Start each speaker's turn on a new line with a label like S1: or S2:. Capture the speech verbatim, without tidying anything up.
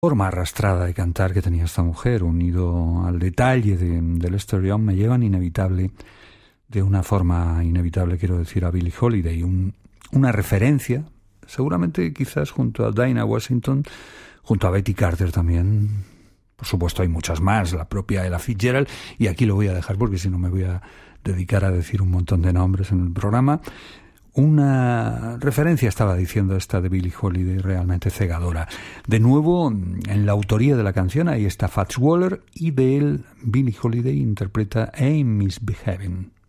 S1: forma arrastrada de cantar que tenía esta mujer, unido al detalle de, de Lester Young, me llevan inevitable, de una forma inevitable, quiero decir, a Billie Holiday, un, una referencia, seguramente quizás junto a Dinah Washington, junto a Betty Carter también. Por supuesto hay muchas más, la propia Ella Fitzgerald, y aquí lo voy a dejar porque si no me voy a dedicar a decir un montón de nombres en el programa. Una referencia, estaba diciendo, esta de Billie Holiday, realmente cegadora. De nuevo, en la autoría de la canción, ahí está Fats Waller, y de él Billie Holiday interpreta I'm Misbehaving.